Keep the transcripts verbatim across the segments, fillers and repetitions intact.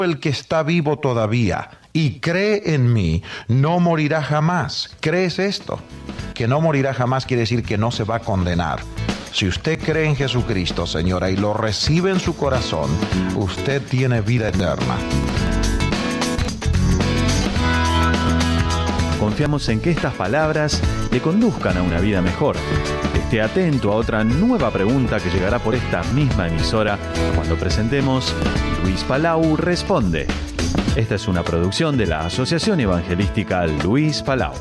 el que está vivo todavía y cree en mí, no morirá jamás. ¿Crees esto? Que no morirá jamás quiere decir que no se va a condenar. Si usted cree en Jesucristo, señora, y lo recibe en su corazón, usted tiene vida eterna. Confiamos en que estas palabras le conduzcan a una vida mejor. Esté atento a otra nueva pregunta que llegará por esta misma emisora cuando presentemos Luis Palau Responde. Esta es una producción de la Asociación Evangelística Luis Palau.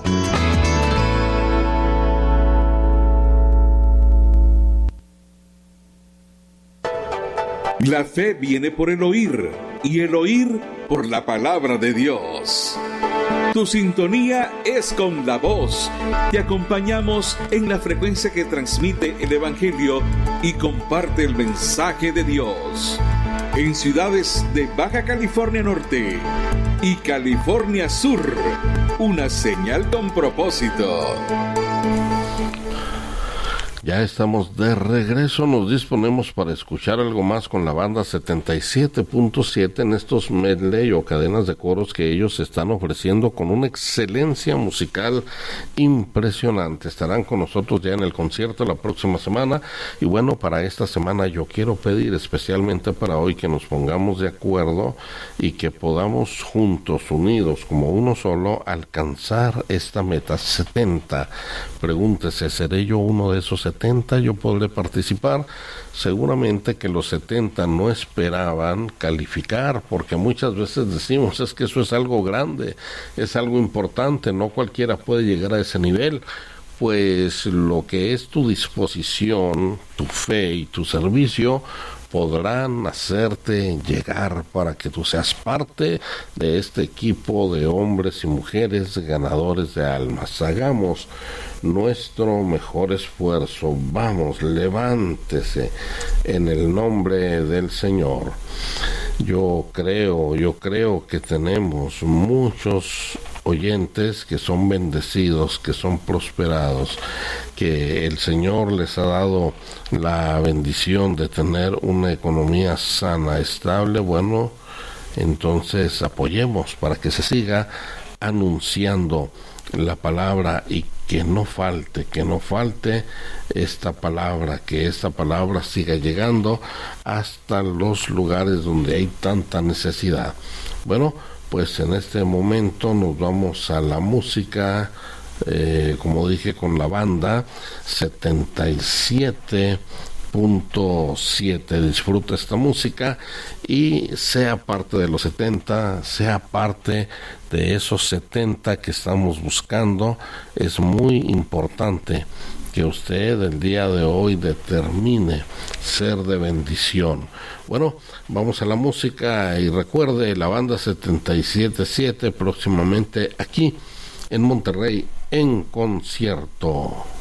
La fe viene por el oír, y el oír por la palabra de Dios. Tu sintonía es con la voz. Te acompañamos en la frecuencia que transmite el Evangelio y comparte el mensaje de Dios. En ciudades de Baja California Norte y California Sur, una señal con propósito. Ya estamos de regreso, nos disponemos para escuchar algo más con la banda setenta y siete punto siete en estos medley o cadenas de coros que ellos están ofreciendo con una excelencia musical impresionante. Estarán con nosotros ya en el concierto la próxima semana y bueno, para esta semana yo quiero pedir especialmente para hoy que nos pongamos de acuerdo y que podamos juntos, unidos como uno solo, alcanzar esta meta, setenta. Pregúntese, ¿seré yo uno de esos setenta? ¿Yo podré participar? Seguramente que los setenta no esperaban calificar, porque muchas veces decimos, es que eso es algo grande, es algo importante, no cualquiera puede llegar a ese nivel. Pues lo que es tu disposición, tu fe y tu servicio podrán hacerte llegar para que tú seas parte de este equipo de hombres y mujeres ganadores de almas. Hagamos nuestro mejor esfuerzo. Vamos, levántese en el nombre del Señor. Yo creo, yo creo que tenemos muchos oyentes que son bendecidos, que son prosperados, que el Señor les ha dado la bendición de tener una economía sana, estable. Bueno, entonces apoyemos para que se siga anunciando la palabra y que no falte, que no falte esta palabra, que esta palabra siga llegando hasta los lugares donde hay tanta necesidad. Bueno, pues en este momento nos vamos a la música, eh, como dije, con la banda setenta y siete punto siete. Disfruta esta música y sea parte de los setenta, sea parte de esos setenta que estamos buscando. Es muy importante que usted el día de hoy determine ser de bendición. Bueno, vamos a la música y recuerde, la banda setenta y siete punto siete próximamente aquí en Monterrey en concierto.